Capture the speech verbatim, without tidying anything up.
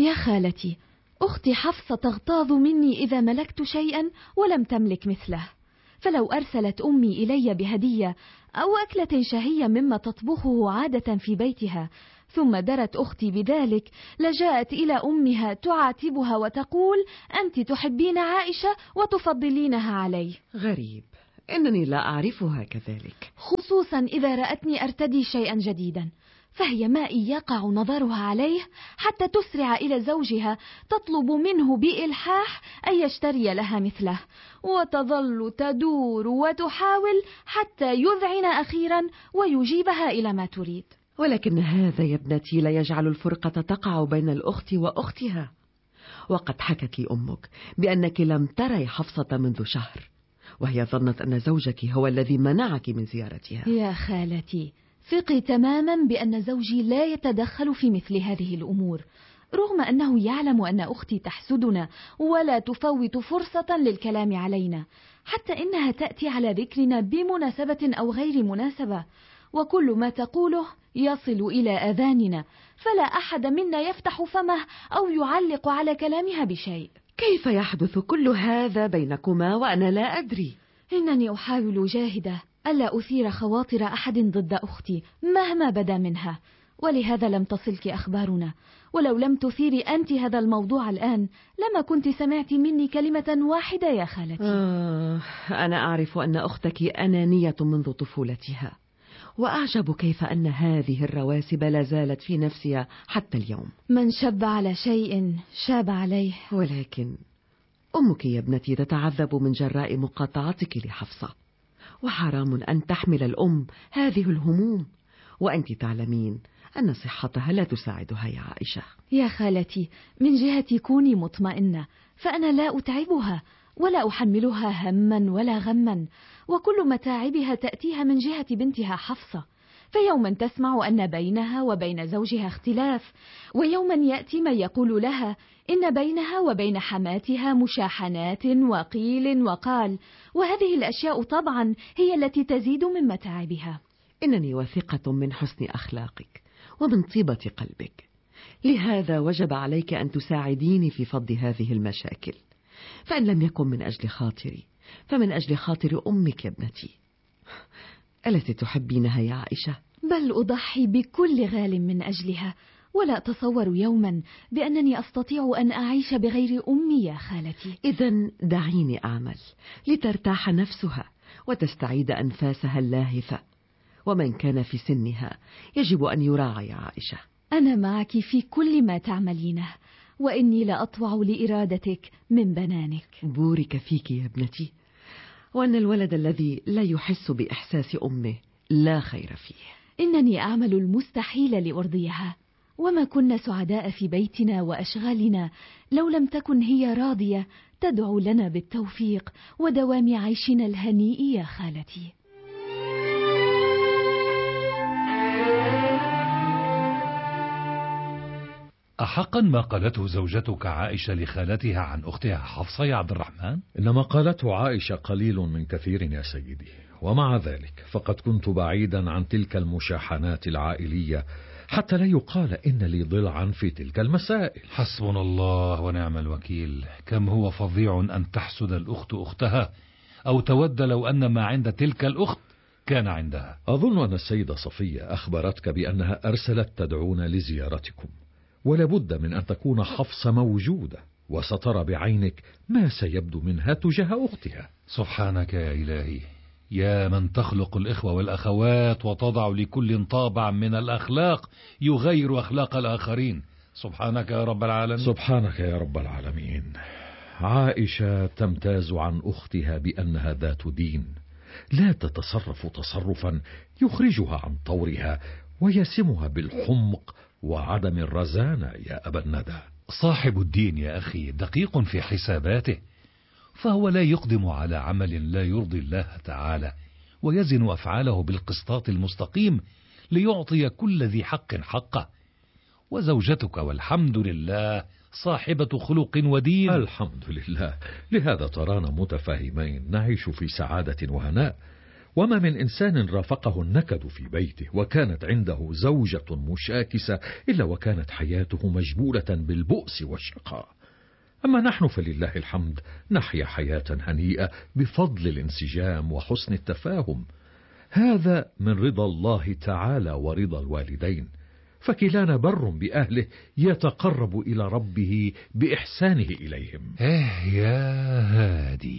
يا خالتي، أختي حفصة تغتاظ مني إذا ملكت شيئا ولم تملك مثله، فلو أرسلت أمي إلي بهدية أو أكلة شهية مما تطبخه عادة في بيتها، ثم درت أختي بذلك، لجاءت إلى أمها تعاتبها وتقول: أنت تحبين عائشة وتفضلينها علي. غريب، إنني لا أعرفها كذلك، خصوصا إذا رأتني أرتدي شيئا جديدا، فهي ما إن يقع نظرها عليه حتى تسرع إلى زوجها تطلب منه بإلحاح أن يشتري لها مثله، وتظل تدور وتحاول حتى يذعن أخيرا ويجيبها إلى ما تريد. ولكن هذا يا ابنتي لا يجعل الفرقة تقع بين الأخت وأختها. وقد حكت لي أمك بأنك لم تري حفصة منذ شهر، وهي ظنت أن زوجك هو الذي منعك من زيارتها. يا خالتي، ثقي تماما بأن زوجي لا يتدخل في مثل هذه الأمور، رغم أنه يعلم أن أختي تحسدنا ولا تفوت فرصة للكلام علينا، حتى إنها تأتي على ذكرنا بمناسبة أو غير مناسبة، وكل ما تقوله يصل إلى أذاننا، فلا أحد منا يفتح فمه أو يعلق على كلامها بشيء. كيف يحدث كل هذا بينكما وأنا لا أدري؟ إنني أحاول جاهدة ألا أثير خواطر أحد ضد أختي مهما بدا منها، ولهذا لم تصلك أخبارنا، ولو لم تثيري أنت هذا الموضوع الآن لما كنت سمعت مني كلمة واحدة يا خالتي. آه، أنا أعرف أن أختك أنانية منذ طفولتها، وأعجب كيف أن هذه الرواسب لا زالت في نفسها حتى اليوم. من شب على شيء شاب عليه. ولكن أمك يا ابنتي تتعذب من جراء مقاطعتك لحفصة، وحرام أن تحمل الأم هذه الهموم، وأنت تعلمين أن صحتها لا تساعدها يا عائشة. يا خالتي، من جهتي كوني مطمئنة، فأنا لا أتعبها ولا أحملها هما ولا غما، وكل متاعبها تأتيها من جهة بنتها حفصة، فيوما تسمع أن بينها وبين زوجها اختلاف، ويوما يأتي من يقول لها إن بينها وبين حماتها مشاحنات وقيل وقال، وهذه الأشياء طبعا هي التي تزيد من متاعبها. إنني واثقة من حسن أخلاقك ومن طيبة قلبك، لهذا وجب عليك أن تساعديني في فض هذه المشاكل، فإن لم يكن من أجل خاطري فمن أجل خاطر أمك يا ابنتي. ألست تحبينها يا عائشة؟ بل أضحي بكل غال من أجلها، ولا أتصور يوما بأنني أستطيع أن أعيش بغير أمي يا خالتي. إذن دعيني أعمل لترتاح نفسها وتستعيد أنفاسها اللاهفة، ومن كان في سنها يجب أن يراعى يا عائشة. أنا معك في كل ما تعملينه، وإني لأطوع لإرادتك من بنانك. بورك فيك يا ابنتي، وأن الولد الذي لا يحس بإحساس أمه لا خير فيه. إنني أعمل المستحيل لأرضيها، وما كنا سعداء في بيتنا وأشغالنا لو لم تكن هي راضية تدعو لنا بالتوفيق ودوام عيشنا الهنيء يا خالتي. أحقا ما قالته زوجتك عائشة لخالتها عن أختها حفصة يا عبد الرحمن؟ إنما قالته عائشة قليل من كثير يا سيدي، ومع ذلك فقد كنت بعيدا عن تلك المشاحنات العائلية حتى لا يقال إن لي ضلعا في تلك المسائل. حسبنا الله ونعم الوكيل. كم هو فظيع أن تحسد الأخت أختها أو تود لو أن ما عند تلك الأخت كان عندها. أظن أن السيدة صفية أخبرتك بأنها أرسلت تدعون لزيارتكم، ولابد من أن تكون حفصة موجودة وسترى بعينك ما سيبدو منها تجاه أختها. سبحانك يا إلهي، يا من تخلق الإخوة والأخوات وتضع لكل طابع من الأخلاق يغير أخلاق الآخرين. سبحانك يا رب العالمين. سبحانك يا رب العالمين. عائشة تمتاز عن أختها بأنها ذات دين، لا تتصرف تصرفا يخرجها عن طورها ويسمها بالحمق وعدم الرزانة يا أبا الندى. صاحب الدين يا أخي دقيق في حساباته، فهو لا يقدم على عمل لا يرضي الله تعالى، ويزن أفعاله بالقسطاط المستقيم ليعطي كل ذي حق حقه. وزوجتك والحمد لله صاحبة خلق ودين. الحمد لله، لهذا ترانا متفاهمين نعيش في سعادة وهناء، وما من إنسان رافقه النكد في بيته وكانت عنده زوجة مشاكسة إلا وكانت حياته مجبولة بالبؤس والشقاء. أما نحن فلله الحمد نحيا حياة هنيئة بفضل الانسجام وحسن التفاهم، هذا من رضا الله تعالى ورضا الوالدين، فكلانا بر بأهله يتقرب إلى ربه بإحسانه إليهم. إيه يا هادي،